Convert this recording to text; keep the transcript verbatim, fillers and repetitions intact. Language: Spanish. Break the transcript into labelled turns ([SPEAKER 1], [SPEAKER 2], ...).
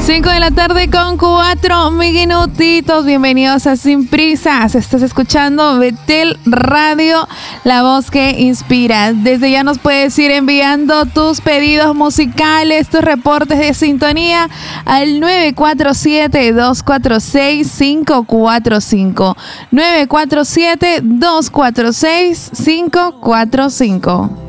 [SPEAKER 1] cinco de la tarde con cuatro minutitos. Bienvenidos a Sin Prisas. Estás escuchando Betel Radio, la voz que inspira. Desde ya nos puedes ir enviando tus pedidos musicales, tus reportes de sintonía al nueve cuatro siete, dos cuatro seis, cinco cuatro cinco. nueve cuatro siete, dos cuatro seis, cinco cuatro cinco.